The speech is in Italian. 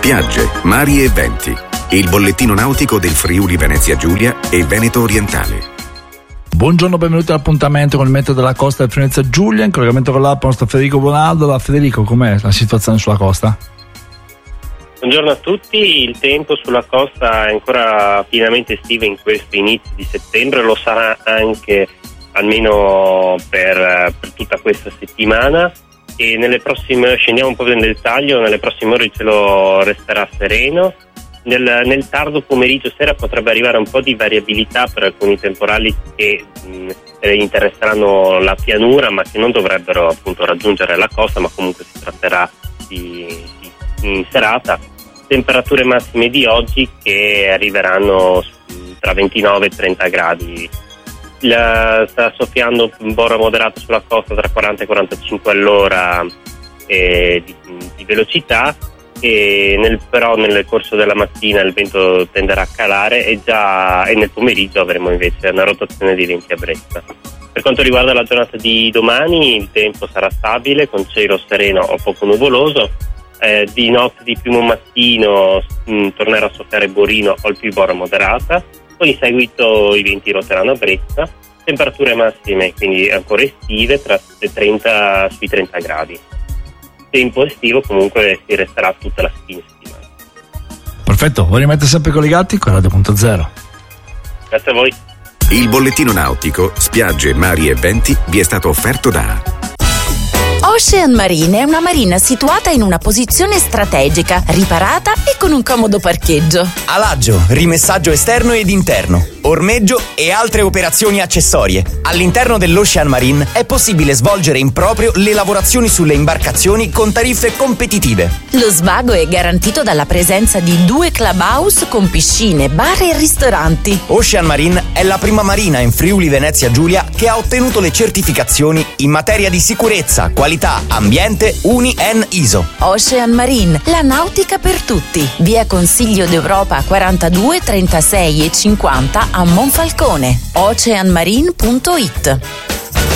spiagge, mari e venti. Il bollettino nautico del Friuli Venezia Giulia e Veneto Orientale. Buongiorno, benvenuti all'appuntamento con il meteo della costa del Venezia Giulia, in collegamento con l'app nostro Federico Bonaldo. Federico, com'è la situazione sulla costa? Buongiorno a tutti, il tempo sulla costa è ancora pienamente estivo in questo inizio di settembre, lo sarà anche almeno per tutta questa settimana, e nelle prossime, scendiamo un po' nel dettaglio, nelle prossime ore il cielo resterà sereno. Nel tardo pomeriggio sera potrebbe arrivare un po' di variabilità per alcuni temporali che interesseranno la pianura, ma che non dovrebbero appunto raggiungere la costa, ma comunque si tratterà di serata. Temperature massime di oggi che arriveranno tra 29 e 30 gradi. Sta soffiando un borro moderato sulla costa tra 40 e 45 all'ora di velocità, e però nel corso della mattina il vento tenderà a calare e nel pomeriggio avremo invece una rotazione di venti a brezza. Per quanto riguarda la giornata di domani, il tempo sarà stabile con cielo sereno o poco nuvoloso. Di notte di primo mattino tornerà a soffiare borino o il più borra moderata, poi in seguito i venti roteranno a brezza. Temperature massime quindi ancora estive sui 30 gradi. Tempo estivo comunque si resterà tutta la settimana. Perfetto, voi rimanete sempre collegati con Radio.0. Grazie a voi. Il bollettino nautico, spiagge, mari e venti vi è stato offerto da Ocean Marine è una marina situata in una posizione strategica, riparata e con un comodo parcheggio. Alaggio, rimessaggio esterno ed interno, ormeggio e altre operazioni accessorie. All'interno dell'Ocean Marine è possibile svolgere in proprio le lavorazioni sulle imbarcazioni con tariffe competitive. Lo svago è garantito dalla presenza di 2 clubhouse con piscine, bar e ristoranti. Ocean Marine è la prima marina in Friuli Venezia Giulia che ha ottenuto le certificazioni in materia di sicurezza, qualità, ambiente UNI-EN ISO. Ocean Marine, la nautica per tutti. Via Consiglio d'Europa 42, 36 e 50 a Monfalcone. oceanmarine.it.